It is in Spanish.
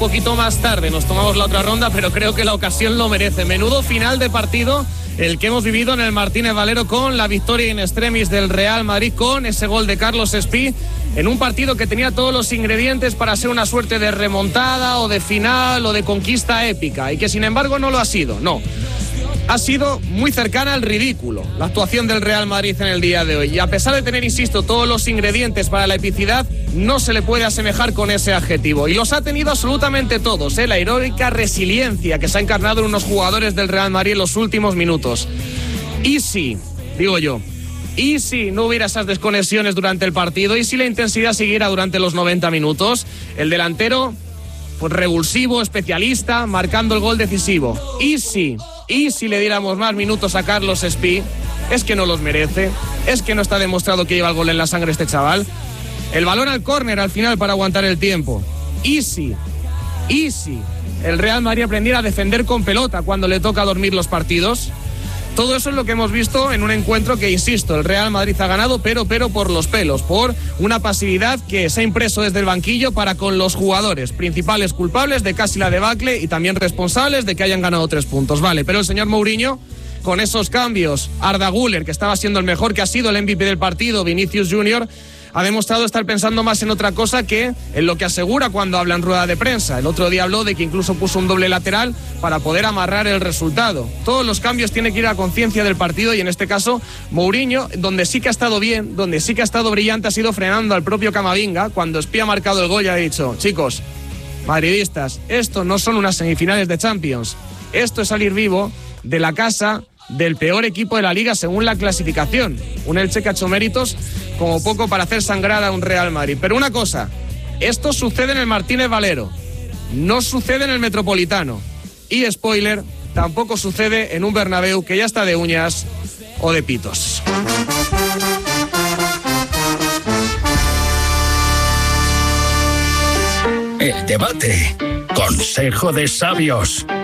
poquito más tarde nos tomamos la otra ronda, pero creo que la ocasión lo merece. Menudo final de partido el que hemos vivido en el Martínez Valero, con la victoria in extremis del Real Madrid, con ese gol de Carlos Espí, en un partido que tenía todos los ingredientes para ser una suerte de remontada o de final o de conquista épica, y que sin embargo no lo ha sido. No, ha sido muy cercana al ridículo la actuación del Real Madrid en el día de hoy, y a pesar de tener, insisto, todos los ingredientes para la epicidad, no se le puede asemejar con ese adjetivo, y los ha tenido absolutamente todos, la heroica resiliencia que se ha encarnado en unos jugadores del Real Madrid en los últimos minutos. Y si, digo yo, y si no hubiera esas desconexiones durante el partido, y si la intensidad siguiera durante los 90 minutos, el delantero, pues revulsivo, especialista, marcando el gol decisivo. Y si le diéramos más minutos a Carlos Espí, es que no los merece, es que no está demostrado que lleva el gol en la sangre este chaval. El balón al córner al final para aguantar el tiempo. Y si el Real Madrid aprendiera a defender con pelota cuando le toca dormir los partidos. Todo eso es lo que hemos visto en un encuentro que, insisto, el Real Madrid ha ganado, pero por los pelos, por una pasividad que se ha impreso desde el banquillo para con los jugadores, principales culpables de casi la debacle y también responsables de que hayan ganado 3 puntos. Vale, pero el señor Mourinho, con esos cambios, Arda Güler, que estaba siendo el mejor, que ha sido el MVP del partido, Vinicius Junior, ha demostrado estar pensando más en otra cosa que en lo que asegura cuando habla en rueda de prensa. El otro día habló de que incluso puso un doble lateral para poder amarrar el resultado. Todos los cambios tienen que ir a conciencia del partido, y en este caso Mourinho, donde sí que ha estado bien, donde sí que ha estado brillante, ha sido frenando al propio Camavinga. Cuando Espí ha marcado el gol, y ha dicho: chicos, madridistas, esto no son unas semifinales de Champions, esto es salir vivo de la casa del peor equipo de la liga según la clasificación. Un Elche que ha hecho méritos como poco para hacer sangrar a un Real Madrid. Pero una cosa, esto sucede en el Martínez Valero, no sucede en el Metropolitano, y spoiler, tampoco sucede en un Bernabéu que ya está de uñas o de pitos. El debate, consejo de sabios.